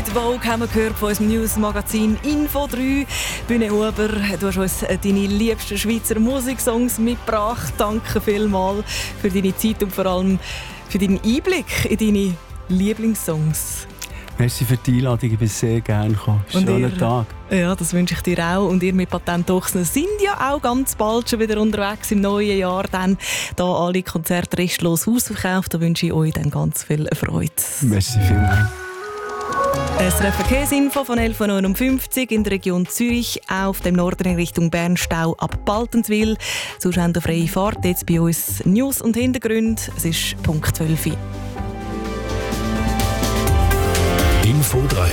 mit Vogue haben wir gehört von unserem News-Magazin Info 3. Bühne Huber, du hast uns deine liebsten Schweizer Musiksongs mitgebracht. Danke vielmals für deine Zeit und vor allem für deinen Einblick in deine Lieblingssongs. Merci für die Einladung, ich bin sehr gerne gekommen. Schönen Tag. Ja, das wünsche ich dir auch. Und ihr mit Patent Ochsner sind ja auch ganz bald schon wieder unterwegs im neuen Jahr. Dann da alle Konzerte restlos ausverkauft. Da wünsche ich euch dann ganz viel Freude. Merci vielmals. SRF Verkehrsinfo von 11.59 Uhr in der Region Zürich, auf dem Norden in Richtung Bernstau ab Baltenswil. Zuschauer freie Fahrt. Jetzt bei uns News und Hintergründe. Es ist Punkt 12 Uhr. Info 3.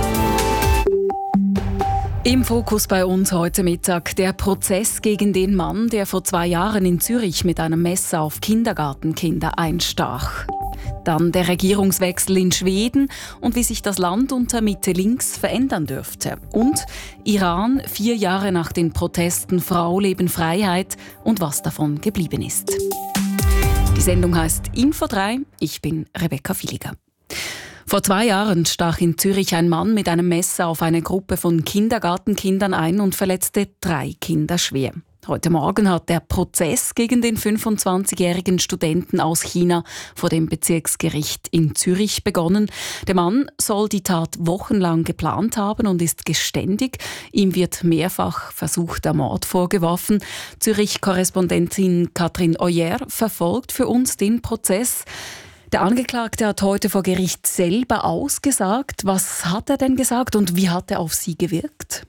Im Fokus bei uns heute Mittag der Prozess gegen den Mann, der vor 2 Jahren in Zürich mit einem Messer auf Kindergartenkinder einstach. Dann der Regierungswechsel in Schweden und wie sich das Land unter Mitte-Links verändern dürfte. Und Iran 4 Jahre nach den Protesten Frau, Leben, Freiheit und was davon geblieben ist. Die Sendung heißt Info 3. Ich bin Rebecca Villiger. Vor 2 Jahren stach in Zürich ein Mann mit einem Messer auf eine Gruppe von Kindergartenkindern ein und verletzte 3 Kinder schwer. Heute Morgen hat der Prozess gegen den 25-jährigen Studenten aus China vor dem Bezirksgericht in Zürich begonnen. Der Mann soll die Tat wochenlang geplant haben und ist geständig. Ihm wird mehrfach versuchter Mord vorgeworfen. Zürich-Korrespondentin Katrin Oyer verfolgt für uns den Prozess. Der Angeklagte hat heute vor Gericht selber ausgesagt. Was hat er denn gesagt und wie hat er auf Sie gewirkt?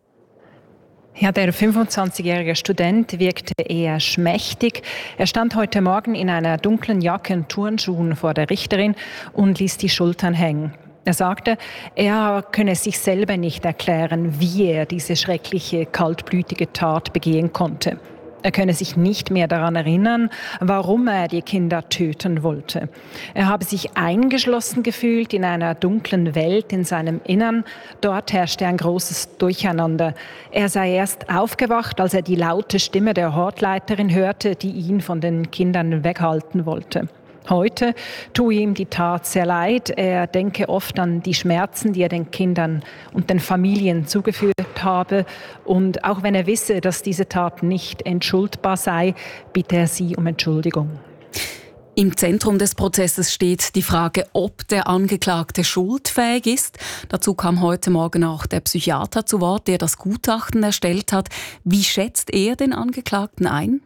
Ja, der 25-jährige Student wirkte eher schmächtig. Er stand heute Morgen in einer dunklen Jacke und Turnschuhen vor der Richterin und ließ die Schultern hängen. Er sagte, er könne sich selber nicht erklären, wie er diese schreckliche, kaltblütige Tat begehen konnte. Er könne sich nicht mehr daran erinnern, warum er die Kinder töten wollte. Er habe sich eingeschlossen gefühlt in einer dunklen Welt in seinem Innern. Dort herrschte ein großes Durcheinander. Er sei erst aufgewacht, als er die laute Stimme der Hortleiterin hörte, die ihn von den Kindern weghalten wollte. Heute tue ihm die Tat sehr leid. Er denke oft an die Schmerzen, die er den Kindern und den Familien zugefügt habe. Und auch wenn er wisse, dass diese Tat nicht entschuldbar sei, bitte er sie um Entschuldigung. Im Zentrum des Prozesses steht die Frage, ob der Angeklagte schuldfähig ist. Dazu kam heute Morgen auch der Psychiater zu Wort, der das Gutachten erstellt hat. Wie schätzt er den Angeklagten ein?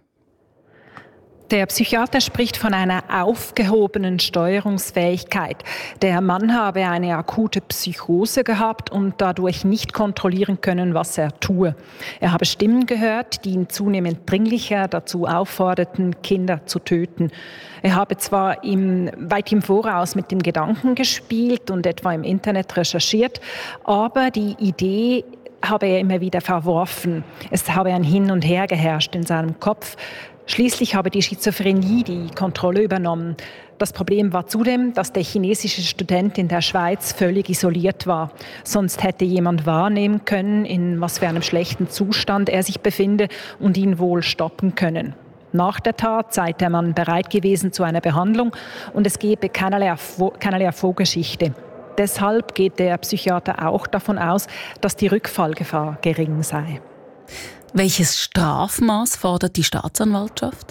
Der Psychiater spricht von einer aufgehobenen Steuerungsfähigkeit. Der Mann habe eine akute Psychose gehabt und dadurch nicht kontrollieren können, was er tue. Er habe Stimmen gehört, die ihn zunehmend dringlicher dazu aufforderten, Kinder zu töten. Er habe zwar weit im Voraus mit dem Gedanken gespielt und etwa im Internet recherchiert, aber die Idee habe er immer wieder verworfen. Es habe ein Hin und Her geherrscht in seinem Kopf. Schließlich habe die Schizophrenie die Kontrolle übernommen. Das Problem war zudem, dass der chinesische Student in der Schweiz völlig isoliert war. Sonst hätte jemand wahrnehmen können, in was für einem schlechten Zustand er sich befinde und ihn wohl stoppen können. Nach der Tat sei der Mann bereit gewesen zu einer Behandlung und es gebe keinerlei Vorgeschichte. Deshalb geht der Psychiater auch davon aus, dass die Rückfallgefahr gering sei. Welches Strafmaß fordert die Staatsanwaltschaft?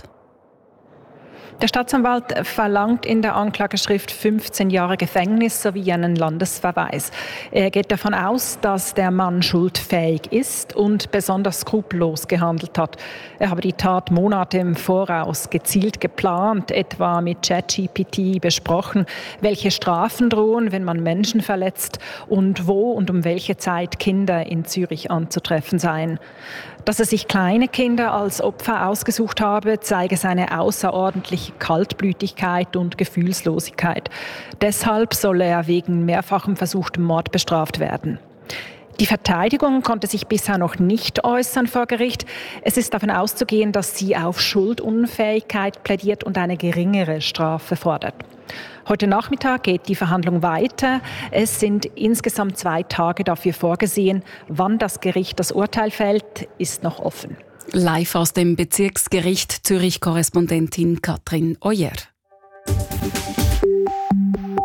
Der Staatsanwalt verlangt in der Anklageschrift 15 Jahre Gefängnis sowie einen Landesverweis. Er geht davon aus, dass der Mann schuldfähig ist und besonders skrupellos gehandelt hat. Er habe die Tat Monate im Voraus gezielt geplant, etwa mit ChatGPT besprochen, welche Strafen drohen, wenn man Menschen verletzt und wo und um welche Zeit Kinder in Zürich anzutreffen seien. Dass er sich kleine Kinder als Opfer ausgesucht habe, zeige seine außerordentliche Kaltblütigkeit und Gefühlslosigkeit. Deshalb soll er wegen mehrfachem versuchtem Mord bestraft werden. Die Verteidigung konnte sich bisher noch nicht äußern vor Gericht. Es ist davon auszugehen, dass sie auf Schuldunfähigkeit plädiert und eine geringere Strafe fordert. Heute Nachmittag geht die Verhandlung weiter. Es sind insgesamt 2 Tage dafür vorgesehen. Wann das Gericht das Urteil fällt, ist noch offen. Live aus dem Bezirksgericht Zürich Korrespondentin Katrin Oyer.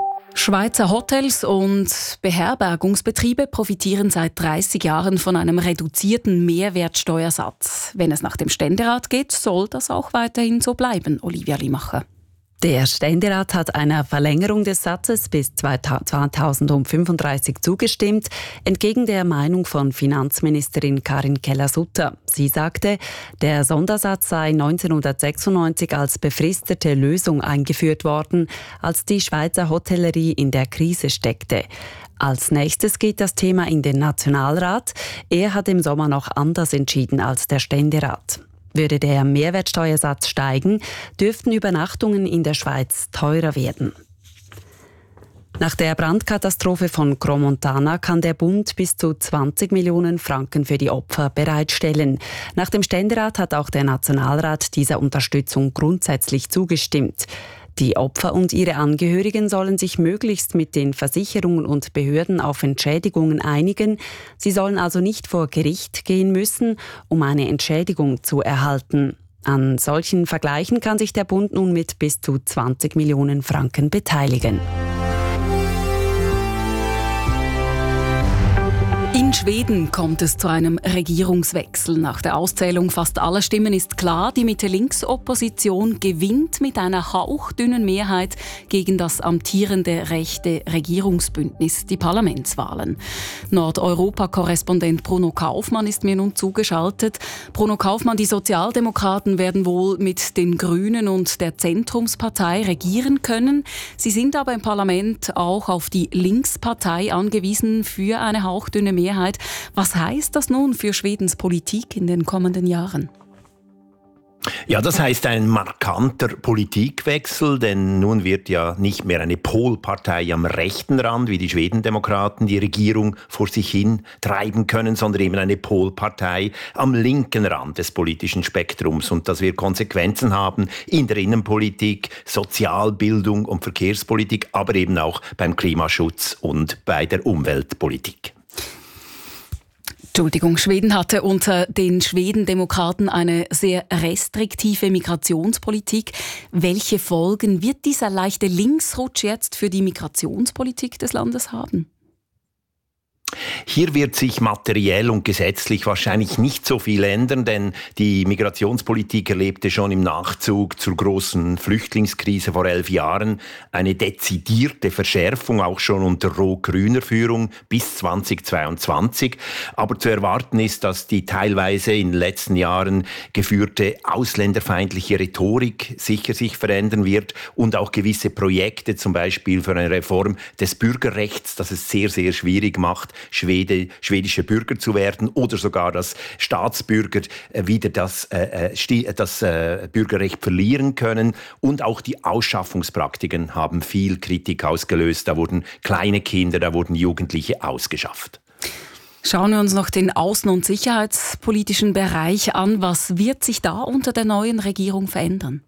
Schweizer Hotels und Beherbergungsbetriebe profitieren seit 30 Jahren von einem reduzierten Mehrwertsteuersatz. Wenn es nach dem Ständerat geht, soll das auch weiterhin so bleiben, Olivia Limacher. Der Ständerat hat einer Verlängerung des Satzes bis 2035 zugestimmt, entgegen der Meinung von Finanzministerin Karin Keller-Sutter. Sie sagte, der Sondersatz sei 1996 als befristete Lösung eingeführt worden, als die Schweizer Hotellerie in der Krise steckte. Als nächstes geht das Thema in den Nationalrat. Er hat im Sommer noch anders entschieden als der Ständerat. Würde der Mehrwertsteuersatz steigen, dürften Übernachtungen in der Schweiz teurer werden. Nach der Brandkatastrophe von Crans-Montana kann der Bund bis zu 20 Millionen Franken für die Opfer bereitstellen. Nach dem Ständerat hat auch der Nationalrat dieser Unterstützung grundsätzlich zugestimmt. Die Opfer und ihre Angehörigen sollen sich möglichst mit den Versicherungen und Behörden auf Entschädigungen einigen. Sie sollen also nicht vor Gericht gehen müssen, um eine Entschädigung zu erhalten. An solchen Vergleichen kann sich der Bund nun mit bis zu 20 Millionen Franken beteiligen. In Schweden kommt es zu einem Regierungswechsel. Nach der Auszählung fast aller Stimmen ist klar, die Mitte-Links-Opposition gewinnt mit einer hauchdünnen Mehrheit gegen das amtierende rechte Regierungsbündnis, die Parlamentswahlen. Nordeuropa-Korrespondent Bruno Kaufmann ist mir nun zugeschaltet. Bruno Kaufmann, die Sozialdemokraten werden wohl mit den Grünen und der Zentrumspartei regieren können. Sie sind aber im Parlament auch auf die Linkspartei angewiesen für eine hauchdünne Mehrheit. Was heißt das nun für Schwedens Politik in den kommenden Jahren? Ja, das heißt ein markanter Politikwechsel, denn nun wird ja nicht mehr eine Polpartei am rechten Rand, wie die Schwedendemokraten, die Regierung vor sich hin treiben können, sondern eben eine Polpartei am linken Rand des politischen Spektrums. Und das wird Konsequenzen haben in der Innenpolitik, Sozialbildung und Verkehrspolitik, aber eben auch beim Klimaschutz und bei der Umweltpolitik. Entschuldigung, Schweden hatte unter den Schwedendemokraten eine sehr restriktive Migrationspolitik. Welche Folgen wird dieser leichte Linksrutsch jetzt für die Migrationspolitik des Landes haben? Hier wird sich materiell und gesetzlich wahrscheinlich nicht so viel ändern, denn die Migrationspolitik erlebte schon im Nachzug zur großen Flüchtlingskrise vor 11 Jahren eine dezidierte Verschärfung, auch schon unter rot-grüner Führung bis 2022. Aber zu erwarten ist, dass die teilweise in den letzten Jahren geführte ausländerfeindliche Rhetorik sicher sich verändern wird und auch gewisse Projekte, zum Beispiel für eine Reform des Bürgerrechts, das es sehr, sehr schwierig macht, schwedische Bürger zu werden oder sogar, dass Staatsbürger wieder das Bürgerrecht verlieren können. Und auch die Ausschaffungspraktiken haben viel Kritik ausgelöst. Da wurden kleine Kinder, da wurden Jugendliche ausgeschafft. Schauen wir uns noch den außen- und sicherheitspolitischen Bereich an. Was wird sich da unter der neuen Regierung verändern?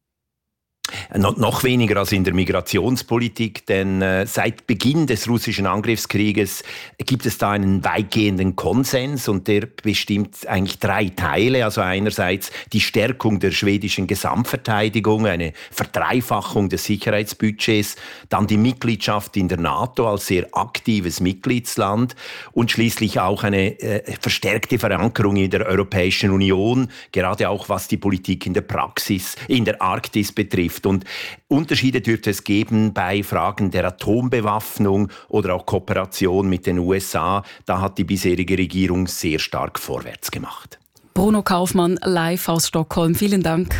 Noch weniger als in der Migrationspolitik, denn seit Beginn des russischen Angriffskrieges gibt es da einen weitgehenden Konsens und der bestimmt eigentlich 3 Teile. Also einerseits die Stärkung der schwedischen Gesamtverteidigung, eine Verdreifachung des Sicherheitsbudgets, dann die Mitgliedschaft in der NATO als sehr aktives Mitgliedsland und schließlich auch eine verstärkte Verankerung in der Europäischen Union, gerade auch was die Politik in der Praxis, in der Arktis betrifft. Und Unterschiede dürfte es geben bei Fragen der Atombewaffnung oder auch Kooperation mit den USA. Da hat die bisherige Regierung sehr stark vorwärts gemacht. Bruno Kaufmann live aus Stockholm. Vielen Dank.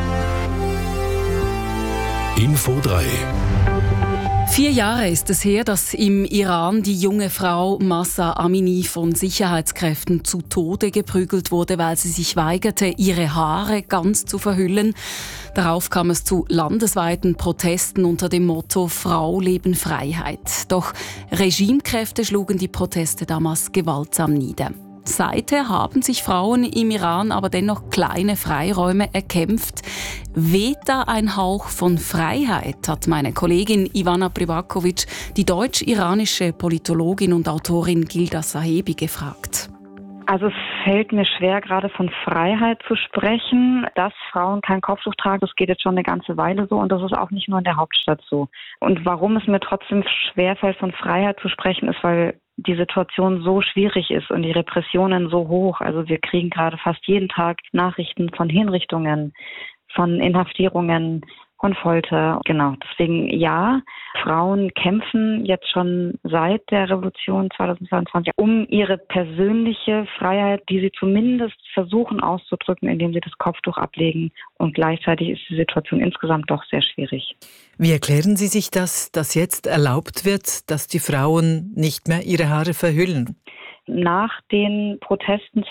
Info 3. 4 Jahre ist es her, dass im Iran die junge Frau Mahsa Amini von Sicherheitskräften zu Tode geprügelt wurde, weil sie sich weigerte, ihre Haare ganz zu verhüllen. Darauf kam es zu landesweiten Protesten unter dem Motto Frau, Leben, Freiheit. Doch Regimekräfte schlugen die Proteste damals gewaltsam nieder. Seither haben sich Frauen im Iran aber dennoch kleine Freiräume erkämpft. Weht da ein Hauch von Freiheit, hat meine Kollegin Ivana Privakovic, die deutsch-iranische Politologin und Autorin Gilda Sahebi gefragt. Also fällt mir schwer, gerade von Freiheit zu sprechen. Dass Frauen kein Kopftuch tragen, das geht jetzt schon eine ganze Weile so und das ist auch nicht nur in der Hauptstadt so. Und warum es mir trotzdem schwerfällt, von Freiheit zu sprechen, ist, weil die Situation so schwierig ist und die Repressionen so hoch. Also wir kriegen gerade fast jeden Tag Nachrichten von Hinrichtungen, von Inhaftierungen, von Folter. Genau, deswegen ja, Frauen kämpfen jetzt schon seit der Revolution 2022 um ihre persönliche Freiheit, die sie zumindest versuchen auszudrücken, indem sie das Kopftuch ablegen. Und gleichzeitig ist die Situation insgesamt doch sehr schwierig. Wie erklären Sie sich das, dass jetzt erlaubt wird, dass die Frauen nicht mehr ihre Haare verhüllen? Nach den Protesten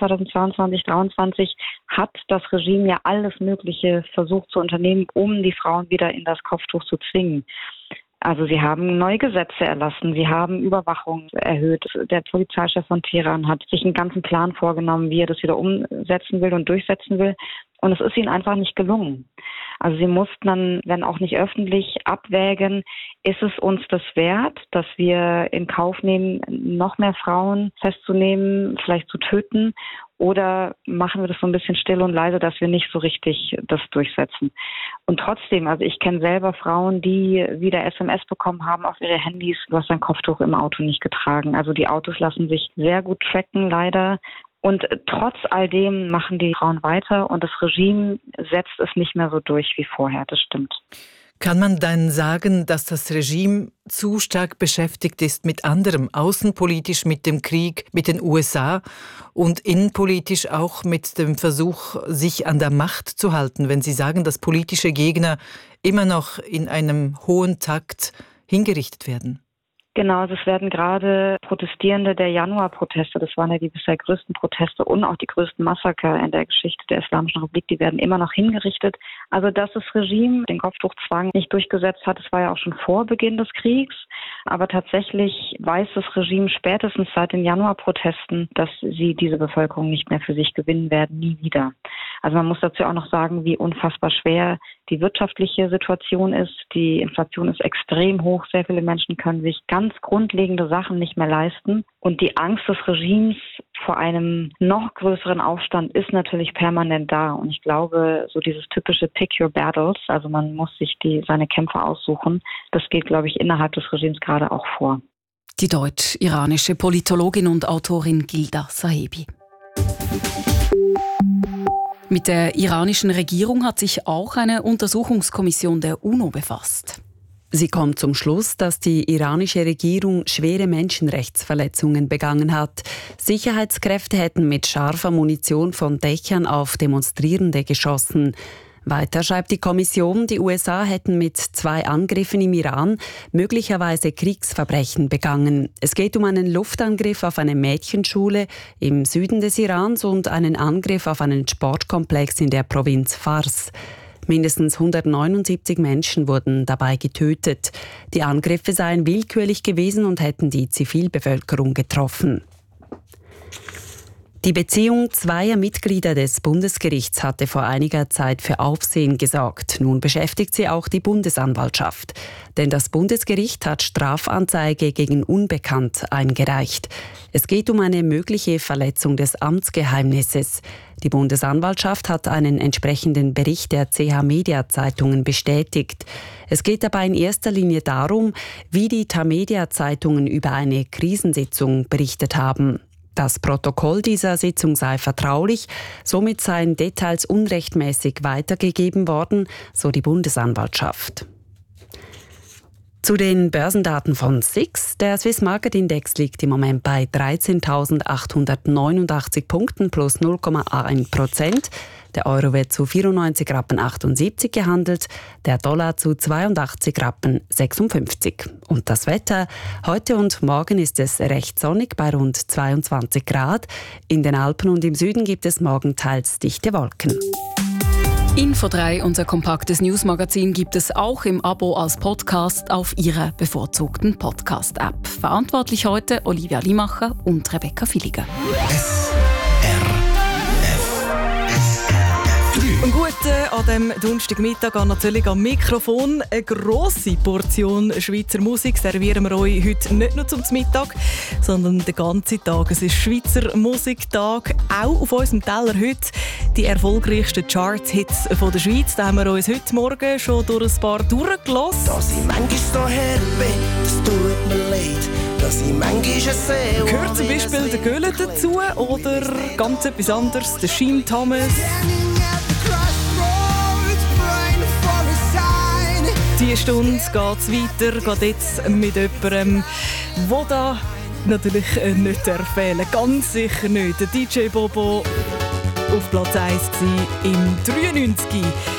2022-2023 hat das Regime ja alles Mögliche versucht zu unternehmen, um die Frauen wieder in das Kopftuch zu zwingen. Also sie haben neue Gesetze erlassen, sie haben Überwachung erhöht. Der Polizeichef von Teheran hat sich einen ganzen Plan vorgenommen, wie er das wieder umsetzen will und durchsetzen will. Und es ist ihnen einfach nicht gelungen. Also sie mussten dann, wenn auch nicht öffentlich, abwägen, ist es uns das wert, dass wir in Kauf nehmen, noch mehr Frauen festzunehmen, vielleicht zu töten, oder machen wir das so ein bisschen still und leise, dass wir nicht so richtig das durchsetzen. Und trotzdem, also ich kenne selber Frauen, die wieder SMS bekommen haben auf ihre Handys, du hast dein Kopftuch im Auto nicht getragen. Also die Autos lassen sich sehr gut tracken, leider. Und trotz all dem machen die Frauen weiter und das Regime setzt es nicht mehr so durch wie vorher, das stimmt. Kann man dann sagen, dass das Regime zu stark beschäftigt ist mit anderem, außenpolitisch mit dem Krieg mit den USA und innenpolitisch auch mit dem Versuch, sich an der Macht zu halten, wenn Sie sagen, dass politische Gegner immer noch in einem hohen Takt hingerichtet werden? Genau, also es werden gerade Protestierende der Januarproteste, das waren ja die bisher größten Proteste und auch die größten Massaker in der Geschichte der Islamischen Republik, die werden immer noch hingerichtet. Also dass das Regime den Kopftuchzwang nicht durchgesetzt hat, das war ja auch schon vor Beginn des Kriegs. Aber tatsächlich weiß das Regime spätestens seit den Januarprotesten, dass sie diese Bevölkerung nicht mehr für sich gewinnen werden, nie wieder. Also man muss dazu auch noch sagen, wie unfassbar schwer die wirtschaftliche Situation ist. Die Inflation ist extrem hoch. Sehr viele Menschen können sich ganz grundlegende Sachen nicht mehr leisten. Und die Angst des Regimes vor einem noch größeren Aufstand ist natürlich permanent da. Und ich glaube, so dieses typische Pick your battles, also man muss sich seine Kämpfe aussuchen, das geht, glaube ich, innerhalb des Regimes gerade auch vor. Die deutsch-iranische Politologin und Autorin Gilda Sahebi. Mit der iranischen Regierung hat sich auch eine Untersuchungskommission der UNO befasst. Sie kommt zum Schluss, dass die iranische Regierung schwere Menschenrechtsverletzungen begangen hat. Sicherheitskräfte hätten mit scharfer Munition von Dächern auf Demonstrierende geschossen. Weiter schreibt die Kommission, die USA hätten mit 2 Angriffen im Iran möglicherweise Kriegsverbrechen begangen. Es geht um einen Luftangriff auf eine Mädchenschule im Süden des Irans und einen Angriff auf einen Sportkomplex in der Provinz Fars. Mindestens 179 Menschen wurden dabei getötet. Die Angriffe seien willkürlich gewesen und hätten die Zivilbevölkerung getroffen. Die Beziehung zweier Mitglieder des Bundesgerichts hatte vor einiger Zeit für Aufsehen gesorgt. Nun beschäftigt sie auch die Bundesanwaltschaft. Denn das Bundesgericht hat Strafanzeige gegen Unbekannt eingereicht. Es geht um eine mögliche Verletzung des Amtsgeheimnisses. Die Bundesanwaltschaft hat einen entsprechenden Bericht der CH Media Zeitungen bestätigt. Es geht dabei in erster Linie darum, wie die Tamedia Zeitungen über eine Krisensitzung berichtet haben. Das Protokoll dieser Sitzung sei vertraulich, somit seien Details unrechtmäßig weitergegeben worden, so die Bundesanwaltschaft. Zu den Börsendaten von SIX. Der Swiss Market Index liegt im Moment bei 13.889 Punkten plus 0,1%. Der Euro wird zu 94,78 Rappen gehandelt, der Dollar zu 82,56 Rappen. Und das Wetter? Heute und morgen ist es recht sonnig bei rund 22 Grad. In den Alpen und im Süden gibt es morgen teils dichte Wolken. Info 3, unser kompaktes Newsmagazin, gibt es auch im Abo als Podcast auf Ihrer bevorzugten Podcast-App. Verantwortlich heute Olivia Limacher und Rebecca Villiger. Und gut heute an diesem Donnerstagmittag natürlich am Mikrofon. Eine grosse Portion Schweizer Musik servieren wir euch heute nicht nur zum Mittag, sondern den ganzen Tag. Es ist Schweizer Musiktag. Auch auf unserem Teller heute die erfolgreichsten Charts-Hits von der Schweiz. Da haben wir uns heute Morgen schon durch ein paar durchgelassen. Dass ich manchmal so hart bin, das tut mir leid. Dass ich manchmal sehe. Gehört zum Beispiel der Göhle dazu oder ganz etwas anderes, der Sheen Thomas. Diese Stunde geht es weiter, geht jetzt mit jemandem, der da natürlich nicht fehlen darf. Ganz sicher nicht. Der DJ Bobo auf Platz 1 im 93.